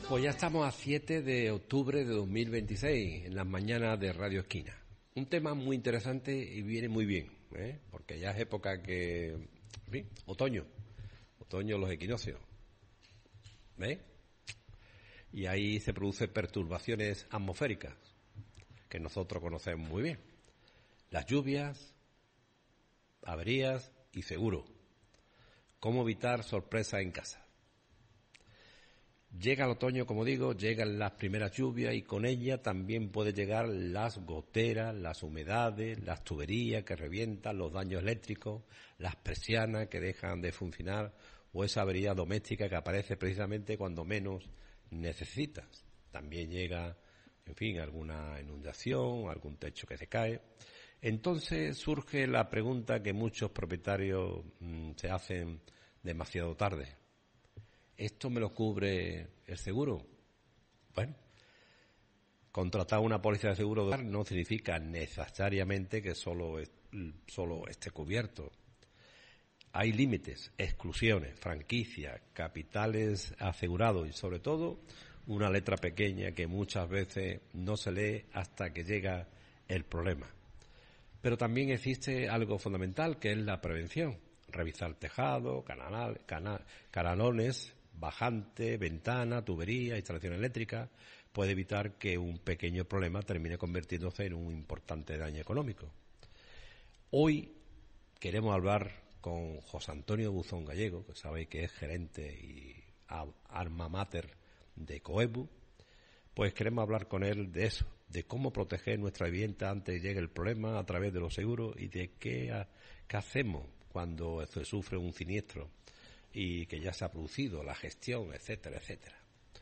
Pues ya estamos a 7 de octubre de 2026, en las mañanas de Radio Esquina. Un tema muy interesante y viene muy bien, porque ya es época que, en fin, otoño los equinoccios, ¿ves? Y ahí se producen perturbaciones atmosféricas, que nosotros conocemos muy bien. Las lluvias, averías y seguro. ¿Cómo evitar sorpresas en casa? Llega el otoño, como digo, llegan las primeras lluvias y con ella también puede llegar las goteras, las humedades, las tuberías que revientan, los daños eléctricos, las persianas que dejan de funcionar o esa avería doméstica que aparece precisamente cuando menos necesitas. También llega, en fin, alguna inundación, algún techo que se cae. Entonces surge la pregunta que muchos propietarios se hacen demasiado tarde. ¿Esto me lo cubre el seguro? Bueno, contratar una póliza de seguro no significa necesariamente que solo esté cubierto. Hay límites, exclusiones, franquicias, capitales asegurados y sobre todo una letra pequeña que muchas veces no se lee hasta que llega el problema. Pero también existe algo fundamental que es la prevención. Revisar tejado, canalones, bajante, ventana, tubería, instalación eléctrica, puede evitar que un pequeño problema termine convirtiéndose en un importante daño económico. Hoy queremos hablar con José Antonio Buzón Gallego, que sabéis que es gerente y alma mater de Coebu. Pues queremos hablar con él de eso, de cómo proteger nuestra vivienda antes de que llegue el problema a través de los seguros y de qué hacemos cuando se sufre un siniestro y que ya se ha producido, la gestión, etcétera, etcétera.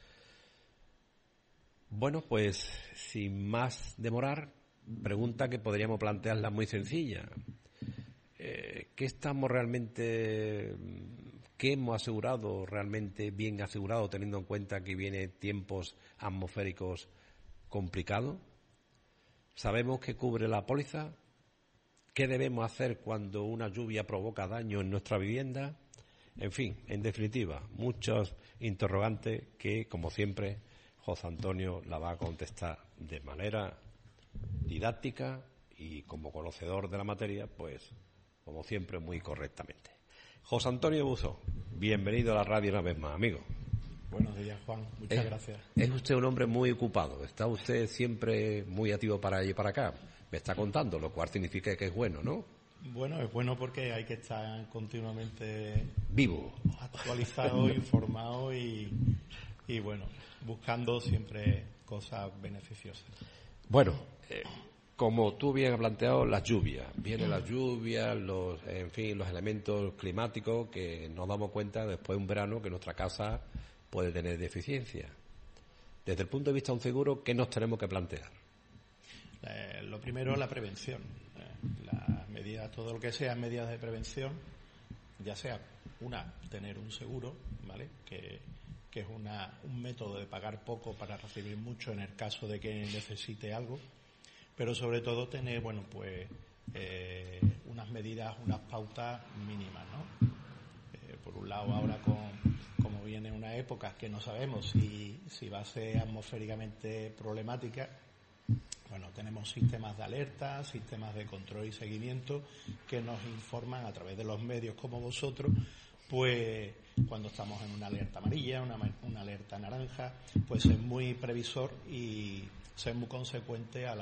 Bueno, pues sin más demorar, pregunta que podríamos plantearla muy sencilla. ¿Qué estamos realmente, qué hemos asegurado realmente bien asegurado, teniendo en cuenta que vienen tiempos atmosféricos complicados? ¿Sabemos qué cubre la póliza? ¿Qué debemos hacer cuando una lluvia provoca daño en nuestra vivienda? En fin, en definitiva, muchos interrogantes que, como siempre, José Antonio la va a contestar de manera didáctica y como conocedor de la materia, pues, como siempre, muy correctamente. José Antonio Buzón, bienvenido a la radio una vez más, amigo. Buenos días, Juan. Muchas gracias. Es usted un hombre muy ocupado. Está usted siempre muy activo para allí y para acá. Me está contando, lo cual significa que es bueno, ¿no? Bueno, es bueno porque hay que estar continuamente vivo, actualizado, informado y bueno, buscando siempre cosas beneficiosas. Bueno, como tú bien has planteado, las lluvias. Vienen las lluvias, los elementos climáticos que nos damos cuenta después de un verano que nuestra casa puede tener deficiencia. Desde el punto de vista de un seguro, ¿qué nos tenemos que plantear? Lo primero es la prevención. Las medidas, todo lo que sean medidas de prevención, ya sea tener un seguro, ¿vale? Que es un método de pagar poco para recibir mucho en el caso de que necesite algo, pero sobre todo tener, unas medidas, unas pautas mínimas, ¿no? Por un lado, ahora como viene una época que no sabemos si va a ser atmosféricamente problemática, bueno, tenemos sistemas de alerta, sistemas de control y seguimiento que nos informan a través de los medios como vosotros, pues cuando estamos en una alerta amarilla, una alerta naranja, pues ser muy previsor y ser muy consecuente a la